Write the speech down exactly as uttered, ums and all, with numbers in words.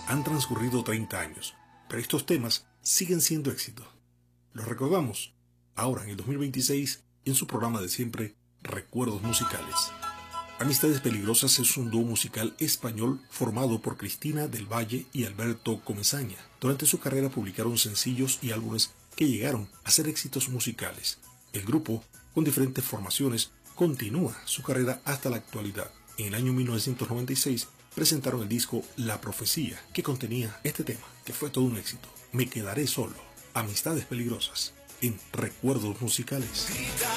Han transcurrido treinta años, pero estos temas siguen siendo éxitos. Los recordamos ahora en el dos mil veintiséis en su programa de siempre, Recuerdos Musicales. Amistades Peligrosas es un dúo musical español formado por Cristina del Valle y Alberto Comesaña. Durante su carrera publicaron sencillos y álbumes que llegaron a ser éxitos musicales. El grupo, con diferentes formaciones, continúa su carrera hasta la actualidad. En el año mil novecientos noventa y seis presentaron el disco La Profecía, que contenía este tema, que fue todo un éxito. Me quedaré solo. Amistades Peligrosas en Recuerdos Musicales.